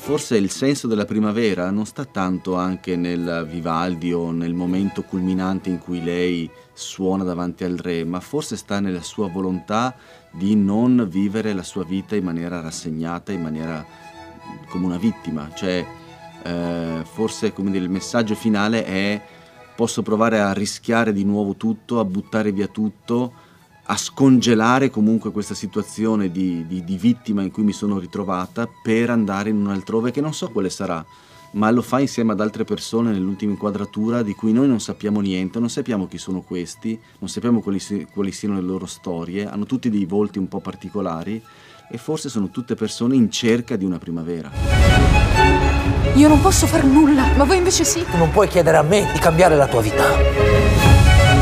forse il senso della primavera non sta tanto anche nel Vivaldi o nel momento culminante in cui lei suona davanti al re, ma forse sta nella sua volontà di non vivere la sua vita in maniera rassegnata, in maniera come una vittima. Cioè, forse, come dire, il messaggio finale è: posso provare a rischiare di nuovo tutto, a buttare via tutto, a scongelare comunque questa situazione di vittima in cui mi sono ritrovata, per andare in un altrove che non so quale sarà, ma lo fa insieme ad altre persone nell'ultima inquadratura di cui noi non sappiamo niente, non sappiamo chi sono questi, non sappiamo quali siano le loro storie, hanno tutti dei volti un po' particolari e forse sono tutte persone in cerca di una primavera. Io non posso far nulla, ma voi invece sì. Tu non puoi chiedere a me di cambiare la tua vita.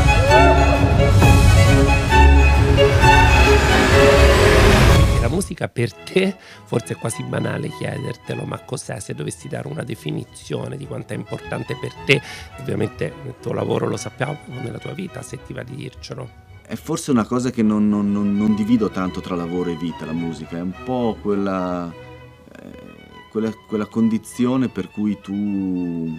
La musica per te, forse è quasi banale chiedertelo, ma cos'è? Se dovessi dare una definizione di quanto è importante per te, ovviamente nel tuo lavoro lo sappiamo, nella tua vita, se ti va di dircelo. È forse una cosa che non divido tanto tra lavoro e vita, la musica, è un po' quella condizione per cui tu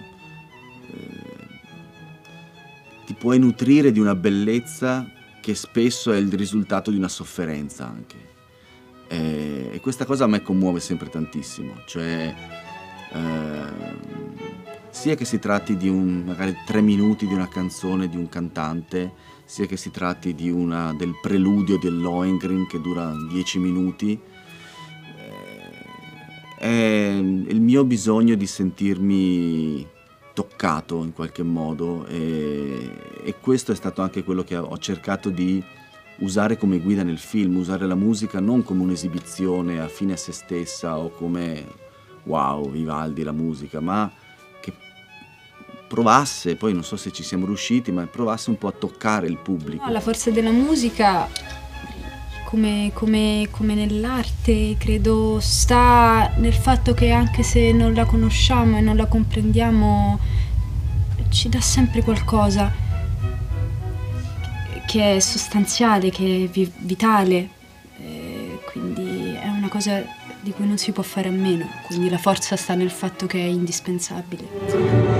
ti puoi nutrire di una bellezza che spesso è il risultato di una sofferenza anche. E questa cosa a me commuove sempre tantissimo, cioè sia che si tratti di magari 3 minuti di una canzone di un cantante, sia che si tratti del preludio del Lohengrin che dura 10 minuti, è il mio bisogno di sentirmi toccato in qualche modo, e questo è stato anche quello che ho cercato di usare come guida nel film, usare la musica non come un'esibizione a fine a se stessa o come wow, Vivaldi, la musica, ma che provasse, poi non so se ci siamo riusciti, ma provasse un po' a toccare il pubblico. La forza della musica, come nell'arte, credo sta nel fatto che anche se non la conosciamo e non la comprendiamo, ci dà sempre qualcosa che è sostanziale, che è vitale, quindi è una cosa di cui non si può fare a meno, quindi la forza sta nel fatto che è indispensabile.